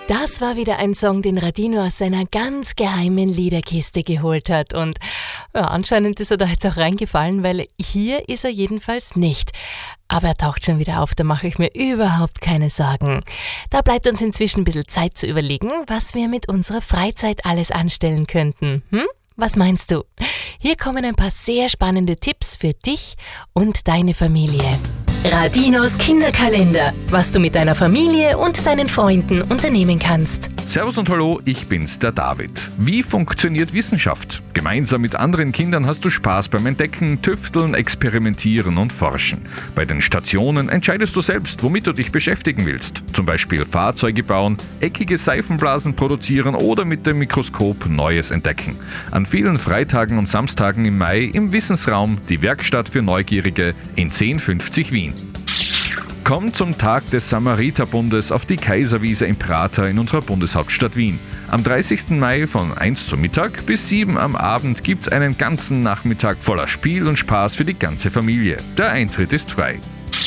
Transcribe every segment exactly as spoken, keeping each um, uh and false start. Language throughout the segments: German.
Das war wieder ein Song, den Radino aus seiner ganz geheimen Liederkiste geholt hat. Und ja, anscheinend ist er da jetzt auch reingefallen, weil hier ist er jedenfalls nicht. Aber er taucht schon wieder auf, da mache ich mir überhaupt keine Sorgen. Da bleibt uns inzwischen ein bisschen Zeit zu überlegen, was wir mit unserer Freizeit alles anstellen könnten. Hm? Was meinst du? Hier kommen ein paar sehr spannende Tipps für dich und deine Familie. Radinos Kinderkalender, was du mit deiner Familie und deinen Freunden unternehmen kannst. Servus und hallo, ich bin's, der David. Wie funktioniert Wissenschaft? Gemeinsam mit anderen Kindern hast du Spaß beim Entdecken, Tüfteln, Experimentieren und Forschen. Bei den Stationen entscheidest du selbst, womit du dich beschäftigen willst. Zum Beispiel Fahrzeuge bauen, eckige Seifenblasen produzieren oder mit dem Mikroskop Neues entdecken. An vielen Freitagen und Samstagen im Mai im Wissensraum, die Werkstatt für Neugierige in zehn fünfzig Wien. Komm zum Tag des Samariterbundes auf die Kaiserwiese im Prater in unserer Bundeshauptstadt Wien. Am dreißigsten Mai von eins zum Mittag bis sieben am Abend gibt's einen ganzen Nachmittag voller Spiel und Spaß für die ganze Familie. Der Eintritt ist frei.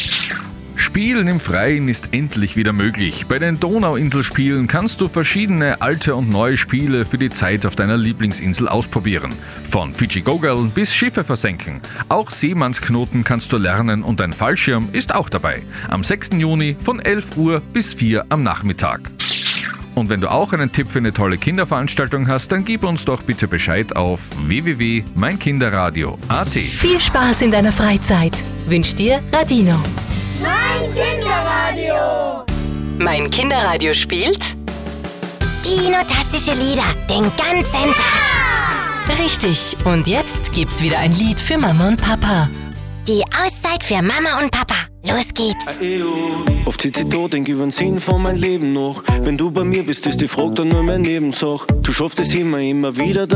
Spielen im Freien ist endlich wieder möglich. Bei den Donauinselspielen kannst du verschiedene alte und neue Spiele für die Zeit auf deiner Lieblingsinsel ausprobieren. Von Fidschi-Gogerl bis Schiffe versenken. Auch Seemannsknoten kannst du lernen und ein Fallschirm ist auch dabei. Am sechsten Juni von elf Uhr bis vier am Nachmittag. Und wenn du auch einen Tipp für eine tolle Kinderveranstaltung hast, dann gib uns doch bitte Bescheid auf w w w punkt mein kinderradio punkt a t. Viel Spaß in deiner Freizeit. Wünscht dir Radino. Mein Kinderradio! Mein Kinderradio spielt Dino-tastische Lieder den ganzen Tag. richtig. Und jetzt gibt's wieder ein Lied für Mama und Papa. Die Auszeit für Mama und Papa. Los geht's. Oft sitz ich da, denk über den Sinn von mein Leben noch. Wenn du bei mir bist, ist die Frage dann nur mehr Nebensache. Du schaffst es immer, immer wieder.